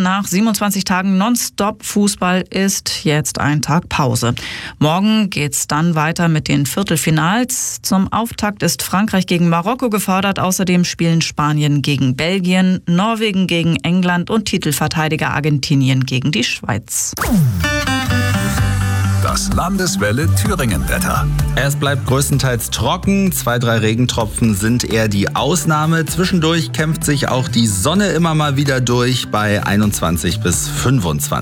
Nach 27 Tagen Nonstop-Fußball ist jetzt ein Tag Pause. Morgen geht's dann weiter mit den Viertelfinals. Zum Auftakt ist Frankreich gegen Marokko gefordert. Außerdem spielen Spanien gegen Belgien, Norwegen gegen England und Titelverteidiger Argentinien gegen die Schweiz. Das Landeswelle Thüringen-Wetter. Es bleibt größtenteils trocken, 2-3 Regentropfen sind eher die Ausnahme. Zwischendurch kämpft sich auch die Sonne immer mal wieder durch bei 21 bis 25.